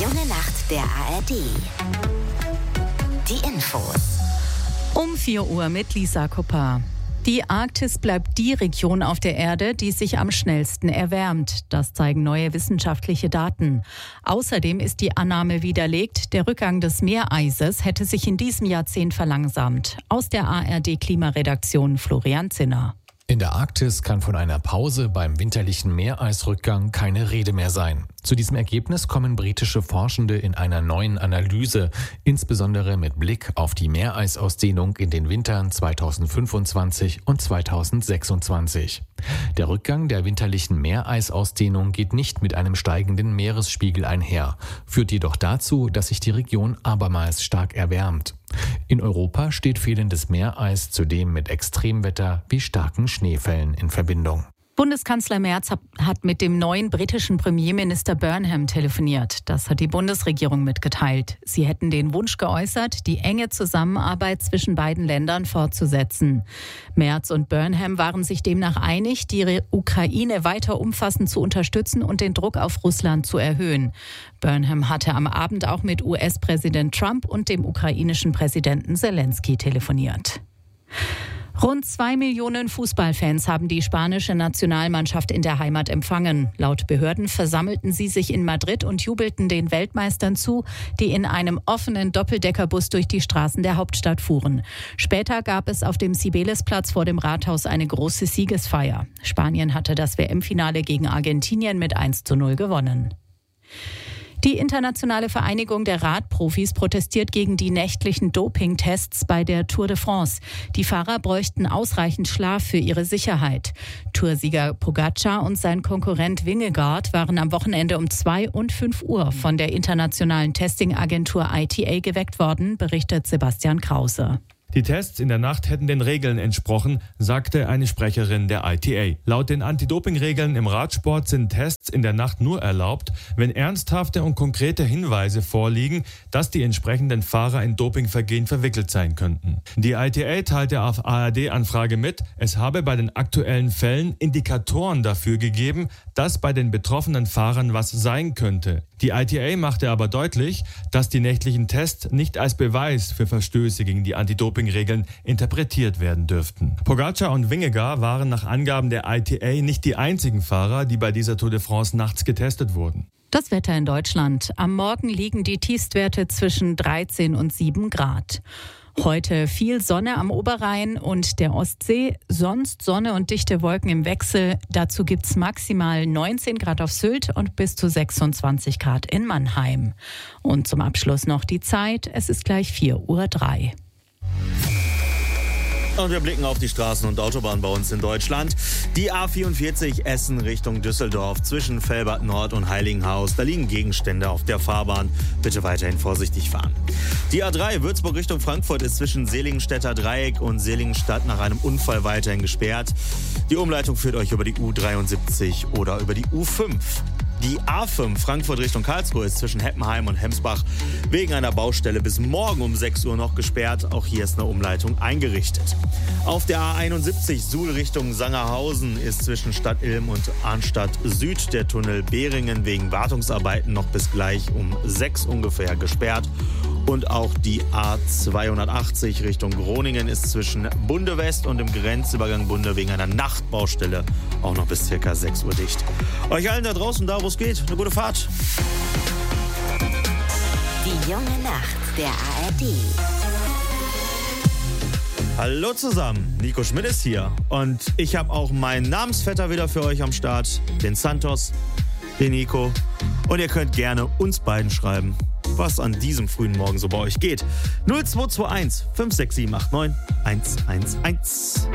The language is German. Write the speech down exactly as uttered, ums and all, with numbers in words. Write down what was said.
junge Nacht der A R D. Die Infos. Um vier Uhr mit Lisa Koppar. Die Arktis bleibt die Region auf der Erde, die sich am schnellsten erwärmt. Das zeigen neue wissenschaftliche Daten. Außerdem ist die Annahme widerlegt, der Rückgang des Meereises hätte sich in diesem Jahrzehnt verlangsamt. Aus der A R D-Klimaredaktion Florian Zinner. In der Arktis kann von einer Pause beim winterlichen Meereisrückgang keine Rede mehr sein. Zu diesem Ergebnis kommen britische Forschende in einer neuen Analyse, insbesondere mit Blick auf die Meereisausdehnung in den Wintern zweitausendfünfundzwanzig und zweitausendsechsundzwanzig. Der Rückgang der winterlichen Meereisausdehnung geht nicht mit einem steigenden Meeresspiegel einher, führt jedoch dazu, dass sich die Region abermals stark erwärmt. In Europa steht fehlendes Meereis zudem mit Extremwetter wie starken Schneefällen in Verbindung. Bundeskanzler Merz hat mit dem neuen britischen Premierminister Burnham telefoniert. Das hat die Bundesregierung mitgeteilt. Sie hätten den Wunsch geäußert, die enge Zusammenarbeit zwischen beiden Ländern fortzusetzen. Merz und Burnham waren sich demnach einig, die Ukraine weiter umfassend zu unterstützen und den Druck auf Russland zu erhöhen. Burnham hatte am Abend auch mit U S-Präsident Trump und dem ukrainischen Präsidenten Zelensky telefoniert. Rund zwei Millionen Fußballfans haben die spanische Nationalmannschaft in der Heimat empfangen. Laut Behörden versammelten sie sich in Madrid und jubelten den Weltmeistern zu, die in einem offenen Doppeldeckerbus durch die Straßen der Hauptstadt fuhren. Später gab es auf dem Cibeles-Platz vor dem Rathaus eine große Siegesfeier. Spanien hatte das W M-Finale gegen Argentinien mit eins zu null gewonnen. Die internationale Vereinigung der Radprofis protestiert gegen die nächtlichen Dopingtests bei der Tour de France. Die Fahrer bräuchten ausreichend Schlaf für ihre Sicherheit. Toursieger Pogacar und sein Konkurrent Vingegaard waren am Wochenende um zwei und fünf Uhr von der internationalen Testingagentur I T A geweckt worden, berichtet Sebastian Krause. Die Tests in der Nacht hätten den Regeln entsprochen, sagte eine Sprecherin der I T A. Laut den Anti-Doping-Regeln im Radsport sind Tests in der Nacht nur erlaubt, wenn ernsthafte und konkrete Hinweise vorliegen, dass die entsprechenden Fahrer in Dopingvergehen verwickelt sein könnten. Die I T A teilte auf A R D-Anfrage mit, es habe bei den aktuellen Fällen Indikatoren dafür gegeben, dass bei den betroffenen Fahrern was sein könnte. Die I T A machte aber deutlich, dass die nächtlichen Tests nicht als Beweis für Verstöße gegen die Anti-Doping Regeln interpretiert werden dürften. Pogacar und Vingegaard waren nach Angaben der I T A nicht die einzigen Fahrer, die bei dieser Tour de France nachts getestet wurden. Das Wetter in Deutschland. Am Morgen liegen die Tiefstwerte zwischen dreizehn und sieben Grad. Heute viel Sonne am Oberrhein und der Ostsee, sonst Sonne und dichte Wolken im Wechsel. Dazu gibt's maximal neunzehn Grad auf Sylt und bis zu sechsundzwanzig Grad in Mannheim. Und zum Abschluss noch die Zeit. Es ist gleich vier Uhr drei. Und wir blicken auf die Straßen und Autobahnen bei uns in Deutschland. Die A vierundvierzig Essen Richtung Düsseldorf zwischen Velbert Nord und Heiligenhaus. Da liegen Gegenstände auf der Fahrbahn. Bitte weiterhin vorsichtig fahren. Die A drei Würzburg Richtung Frankfurt ist zwischen Seligenstädter Dreieck und Seligenstadt nach einem Unfall weiterhin gesperrt. Die Umleitung führt euch über die U dreiundsiebzig oder über die U fünf. Die A fünf Frankfurt Richtung Karlsruhe ist zwischen Heppenheim und Hemsbach wegen einer Baustelle bis morgen um sechs Uhr noch gesperrt. Auch hier ist eine Umleitung eingerichtet. Auf der A einundsiebzig Suhl Richtung Sangerhausen ist zwischen Stadt Ilm und Arnstadt Süd der Tunnel Behringen wegen Wartungsarbeiten noch bis gleich um sechs ungefähr gesperrt. Und auch die A zweihundertachtzig Richtung Groningen ist zwischen Bunde West und dem Grenzübergang Bunde wegen einer Nachtbaustelle auch noch bis circa sechs Uhr dicht. Euch allen da draußen, da wo es geht, eine gute Fahrt. Die junge Nacht der A R D. Hallo zusammen, Nico Schmidt ist hier und ich habe auch meinen Namensvetter wieder für euch am Start, den Santos, den Nico. Und ihr könnt gerne uns beiden schreiben, was an diesem frühen Morgen so bei euch geht. null zwei zwei eins fünf sechs sieben acht neun eins eins eins.